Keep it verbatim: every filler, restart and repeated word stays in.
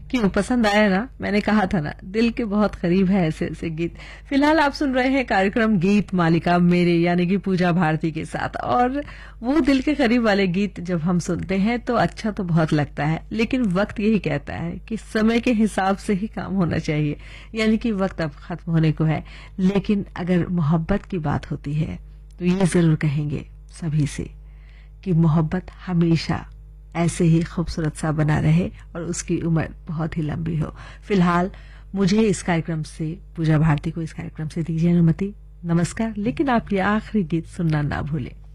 क्यों पसंद आया ना? मैंने कहा था ना, दिल के बहुत करीब है ऐसे ऐसे गीत। फिलहाल आप सुन रहे हैं कार्यक्रम गीत मालिका मेरे यानी कि पूजा भारती के साथ, और वो दिल के करीब वाले गीत जब हम सुनते हैं तो अच्छा तो बहुत लगता है, लेकिन वक्त यही कहता है कि समय के हिसाब से ही काम होना चाहिए, यानी कि वक्त अब खत्म होने को है। लेकिन अगर मोहब्बत की बात होती है तो ये जरूर कहेंगे सभी से कि मोहब्बत हमेशा ऐसे ही खूबसूरत सा बना रहे और उसकी उम्र बहुत ही लंबी हो। फिलहाल मुझे इस कार्यक्रम से, पूजा भारती को इस कार्यक्रम से दीजिए अनुमति। नमस्कार, लेकिन आप ये आखिरी गीत सुनना ना भूलें।